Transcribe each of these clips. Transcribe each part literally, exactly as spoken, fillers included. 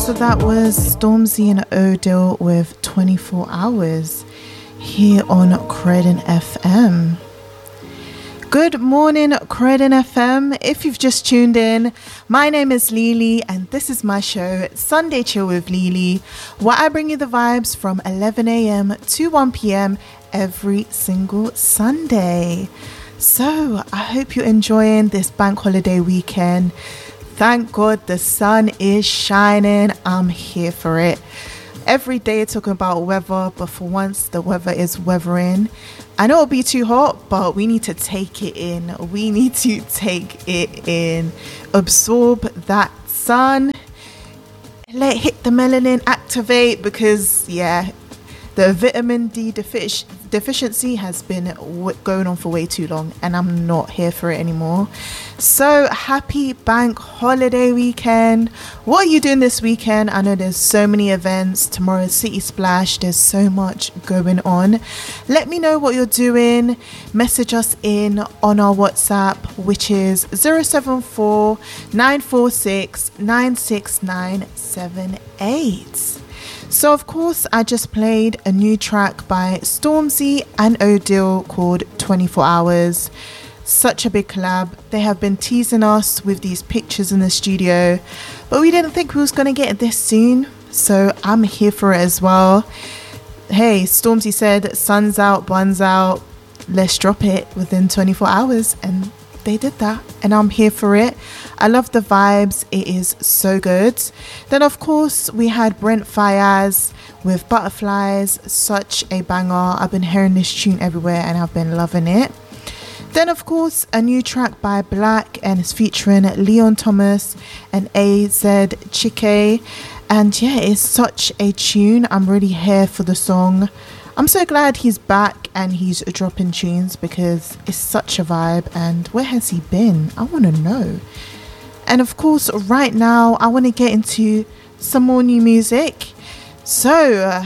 So that was Stormzy and Odile with twenty-four hours here on Croydon F M. Good morning, Croydon F M. If you've just tuned in, my name is Lily and this is my show, Sunday Chill with Lily, where I bring you the vibes from eleven a.m. to one p.m. every single Sunday. So I hope you're enjoying this bank holiday weekend. Thank God the sun is shining. I'm here for it. Every day talking about weather, but for once the weather is weathering. I know it'll be too hot, but we need to take it in. We need to take it in. Absorb that sun. Let it hit the melanin, activate, because yeah, the vitamin D defici- deficiency has been w- going on for way too long, and I'm not here for it anymore. So happy bank holiday weekend. What are you doing this weekend? I know there's so many events. Tomorrow's City Splash. There's so much going on. Let me know what you're doing. Message us in on our WhatsApp, which is zero seven four nine four six nine six nine seven eight. So of course I just played a new track by Stormzy and Odile called twenty-four hours. Such a big collab. They have been teasing us with these pictures in the studio, but we didn't think we was going to get it this soon, so I'm here for it as well. Hey, Stormzy said sun's out, buns out, let's drop it within twenty-four hours, and they did that, and I'm here for it. I love the vibes. It is so good. Then of course we had Brent Faiyaz with Butterflies, such a banger. I've been hearing this tune everywhere and I've been loving it. Then of course a new track by Black, and it's featuring Leon Thomas and A Z Chike, and yeah, it's such a tune. I'm really here for the song. I'm so glad he's back and he's dropping tunes because it's such a vibe. And where has he been? I want to know. And of course, right now, I want to get into some more new music. So, uh,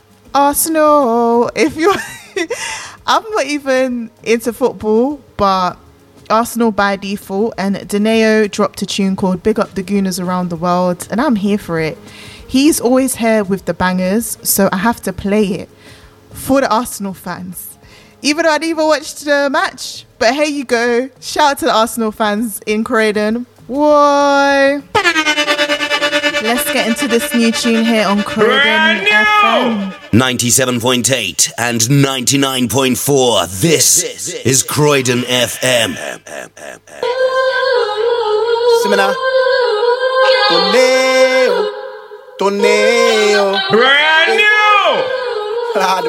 Arsenal, if you're... I'm not even into football, but Arsenal by default. And Deneo dropped a tune called Big Up the Gooners Around the World. And I'm here for it. He's always here with the bangers, so I have to play it for the Arsenal fans, even though I didn't even watch the match. But here you go. Shout out to the Arsenal fans in Croydon. Why? Let's get into this new tune here on Croydon F M. ninety-seven point eight and ninety-nine point four. This is Croydon F M. Simena. Toneo. Toneo.